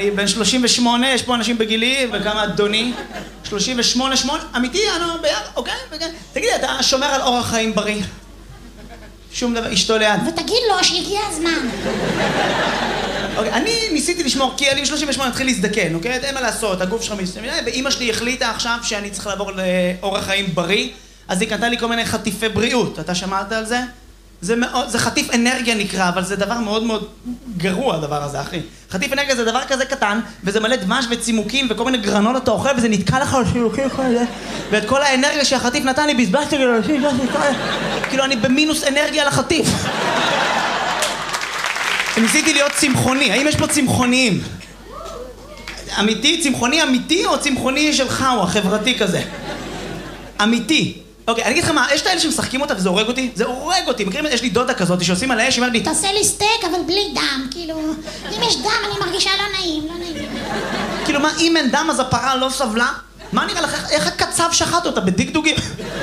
אני בן 38, יש פה אנשים בגילי, וכמה אדוני. 38, אמיתי, אוקיי? תגידי, אתה שומר על אורח חיים בריא? שום דבר, אשתו ליד. ותגיד לו שהגיע הזמן. אוקיי, אני ניסיתי לשמור, כי אני 38 התחיל להזדקן, אוקיי? אין מה לעשות, הגוף שלך מסתכל, ואמא שלי החליטה עכשיו שאני צריך לעבור לאורח חיים בריא, אז היא קנתה לי כל מיני חטיפי בריאות. אתה שמעת על זה? זה חטיף אנרגיה נקרא, אבל זה דבר מאוד מאוד גרוע הדבר הזה, אחי. חטיף אנרגיה זה דבר כזה קטן, וזה מלא דבש וצימוקים וכל מיני גרנות אתה אוכל, וזה נתקע לך על שילוקים כל זה, ואת כל האנרגיה שהחטיף נתן לי בזבזתי כאילו אני במינוס אנרגיה לחטיף. ניסיתי להיות צמחוני, האם יש פה צמחוניים? אמיתי? צמחוני אמיתי או צמחוני שלך או החברתי כזה? אמיתי. אוקיי, אני אגיד לך מה, יש את האלה שמשחקים אותה וזה הורג אותי? זה הורג אותי, מכירים? יש לי דודה כזאת שעושים על האש, היא אומרת לי תעשה לי סטייק אבל בלי דם, כאילו, אם יש דם אני מרגישה לא נעים. כאילו מה, אם אין דם אז הפרה לא סבלה? מה נראה לך, איך הקצב שחט אותה בדגדוגים?